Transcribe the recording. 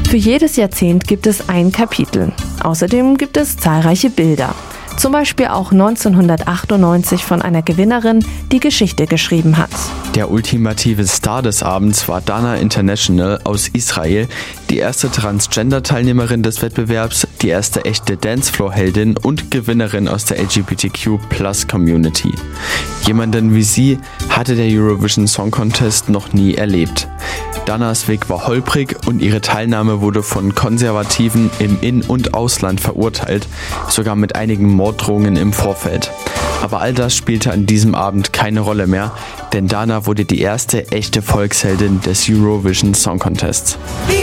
Für jedes Jahrzehnt gibt es ein Kapitel. Außerdem gibt es zahlreiche Bilder. Zum Beispiel auch 1998 von einer Gewinnerin, die Geschichte geschrieben hat. Der ultimative Star des Abends war Dana International aus Israel, die erste Transgender-Teilnehmerin des Wettbewerbs, die erste echte Dancefloor-Heldin und Gewinnerin aus der LGBTQ+-Community. Jemanden wie sie hatte der Eurovision Song Contest noch nie erlebt. Danas Weg war holprig und ihre Teilnahme wurde von Konservativen im In- und Ausland verurteilt, sogar mit einigen Morddrohungen im Vorfeld. Aber all das spielte an diesem Abend keine Rolle mehr, denn Dana wurde die erste echte Volksheldin des Eurovision Song Contests.